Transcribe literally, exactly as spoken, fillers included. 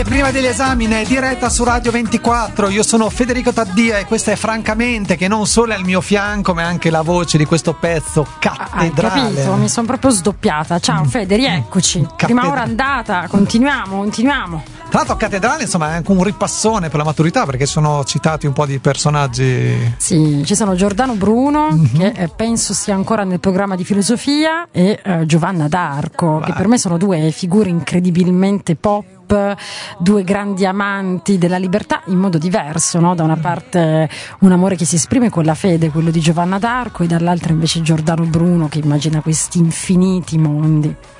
Prima degli esami in diretta su Radio ventiquattro. Io sono Federico Taddia e questa è Francamente, che non solo è al mio fianco ma è anche la voce di questo pezzo cattedrale. Hai capito? Mi sono proprio sdoppiata. Ciao Fede, rieccoci. Cattedra- Prima ora andata, continuiamo, continuiamo. Tra l'altro cattedrale, insomma, è anche un ripassone per la maturità, perché sono citati un po' di personaggi. Sì, ci sono Giordano Bruno, mm-hmm. che eh, penso sia ancora nel programma di filosofia, e eh, Giovanna d'Arco, Beh. che per me sono due figure incredibilmente pop, due grandi amanti della libertà in modo diverso, no? Da una parte un amore che si esprime con la fede, quello di Giovanna d'Arco, e dall'altra invece Giordano Bruno, che immagina questi infiniti mondi.